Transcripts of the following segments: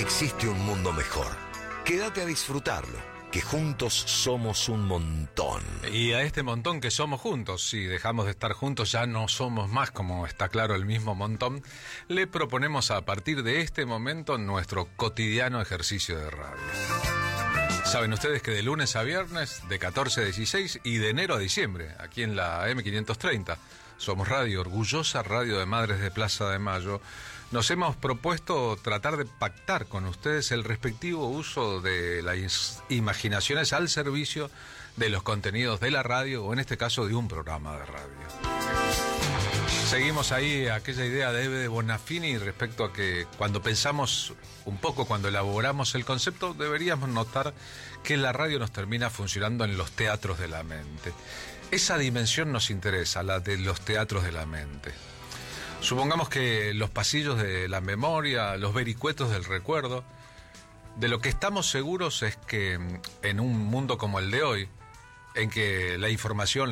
existe un mundo mejor. Quédate a disfrutarlo, que juntos somos un montón. Y a este montón que somos juntos, si dejamos de estar juntos ya no somos más, como está claro, el mismo montón, le proponemos a partir de este momento nuestro cotidiano ejercicio de radio. Saben ustedes que de lunes a viernes, de 14 a 16 y de enero a diciembre, aquí en la M530, Somos Radio, orgullosa radio de Madres de Plaza de Mayo, nos hemos propuesto tratar de pactar con ustedes el respectivo uso de las imaginaciones al servicio de los contenidos de la radio, o en este caso de un programa de radio. Seguimos ahí aquella idea de Eve de Bonafini respecto a que cuando pensamos un poco, cuando elaboramos el concepto, deberíamos notar que la radio nos termina funcionando en los teatros de la mente. Esa dimensión nos interesa, la de los teatros de la mente. Supongamos que los pasillos de la memoria, los vericuetos del recuerdo, de lo que estamos seguros es que en un mundo como el de hoy, en que la información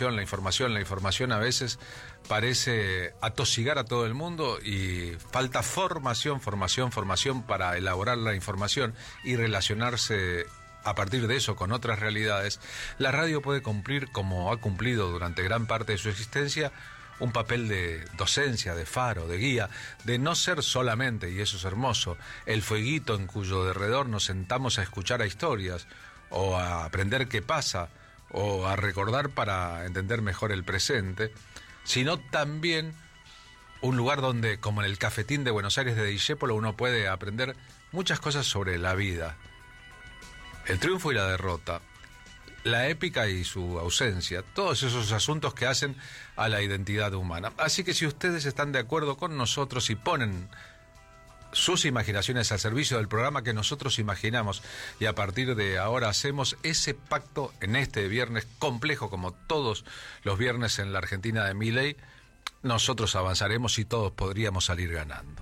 a veces parece atosigar a todo el mundo y falta formación para elaborar la información y relacionarse a partir de eso con otras realidades, la radio puede cumplir, como ha cumplido durante gran parte de su existencia, un papel de docencia, de faro, de guía, de no ser solamente, y eso es hermoso, el fueguito en cuyo derredor nos sentamos a escuchar a historias o a aprender qué pasa, o a recordar para entender mejor el presente, sino también un lugar donde, como en el Cafetín de Buenos Aires de Discépolo, uno puede aprender muchas cosas sobre la vida, el triunfo y la derrota, la épica y su ausencia, todos esos asuntos que hacen a la identidad humana. Así que si ustedes están de acuerdo con nosotros y ponen sus imaginaciones al servicio del programa que nosotros imaginamos, y a partir de ahora hacemos ese pacto en este viernes complejo como todos los viernes en la Argentina de Milei, nosotros avanzaremos y todos podríamos salir ganando.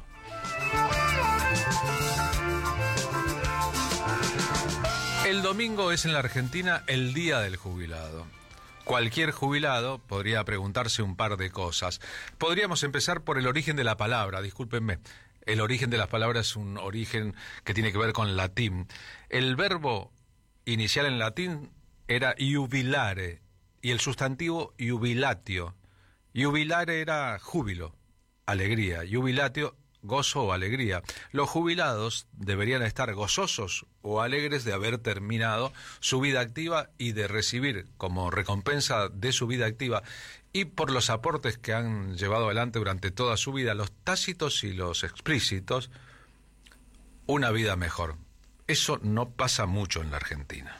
El domingo es en la Argentina el Día del Jubilado. Cualquier jubilado podría preguntarse un par de cosas. Podríamos empezar por el origen de la palabra, discúlpenme. El origen de las palabras es un origen que tiene que ver con latín. El verbo inicial en latín era iubilare y el sustantivo iubilatio. Iubilare era júbilo, alegría. Iubilatio, gozo o alegría. Los jubilados deberían estar gozosos o alegres de haber terminado su vida activa y de recibir como recompensa de su vida activa y por los aportes que han llevado adelante durante toda su vida, los tácitos y los explícitos, una vida mejor. Eso no pasa mucho en la Argentina.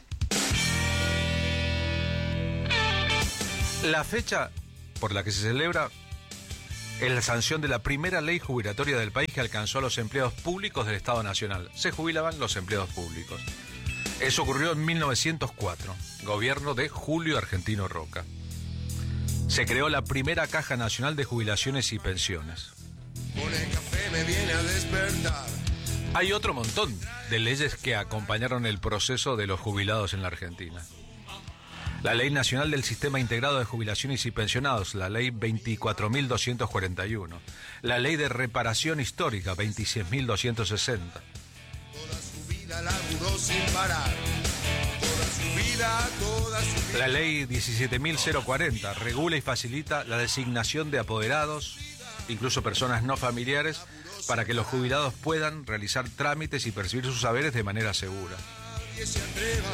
La fecha por la que se celebra es la sanción de la primera ley jubilatoria del país que alcanzó a los empleados públicos del Estado Nacional. Se jubilaban los empleados públicos. Eso ocurrió en 1904, gobierno de Julio Argentino Roca. Se creó la primera Caja Nacional de Jubilaciones y Pensiones. Con el café me viene a despertar. Hay otro montón de leyes que acompañaron el proceso de los jubilados en la Argentina. La Ley Nacional del Sistema Integrado de Jubilaciones y Pensionados, la Ley 24.241. La Ley de Reparación Histórica, 26.260. Toda su vida laburó sin parar. Toda su vida. La Ley 17.040 regula y facilita la designación de apoderados, incluso personas no familiares, para que los jubilados puedan realizar trámites y percibir sus saberes de manera segura. Nadie se atreva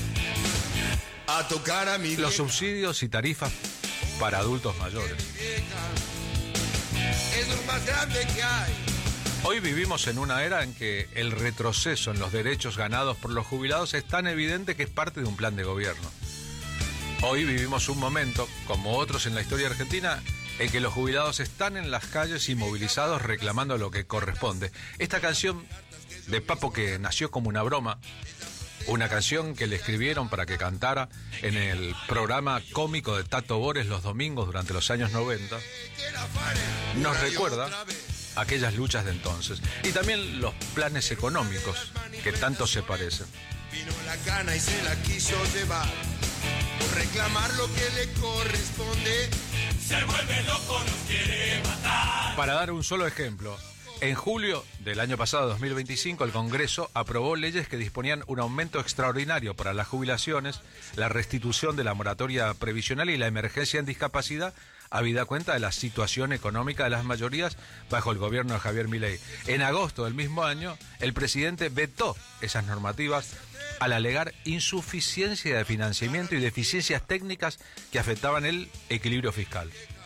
a tocar a mi los subsidios y tarifas para adultos mayores. Es lo más grande que hay. Hoy vivimos en una era en que el retroceso en los derechos ganados por los jubilados es tan evidente que es parte de un plan de gobierno. Hoy vivimos un momento, como otros en la historia argentina, en que los jubilados están en las calles y movilizados reclamando lo que corresponde. Esta canción de Papo, que nació como una broma, una canción que le escribieron para que cantara en el programa cómico de Tato Bores los domingos durante los años 90, nos recuerda aquellas luchas de entonces. Y también los planes económicos que tanto se parecen. Vino la cana y se la quiso llevar. Por reclamar lo que le corresponde. Se vuelve loco, nos quiere matar. Para dar un solo ejemplo, En julio del año pasado, 2025, el Congreso aprobó leyes que disponían un aumento extraordinario para las jubilaciones, la restitución de la moratoria previsional y la emergencia en discapacidad, habida cuenta de la situación económica de las mayorías bajo el gobierno de Javier Milei. En agosto del mismo año, el presidente vetó esas normativas al alegar insuficiencia de financiamiento y deficiencias técnicas que afectaban el equilibrio fiscal.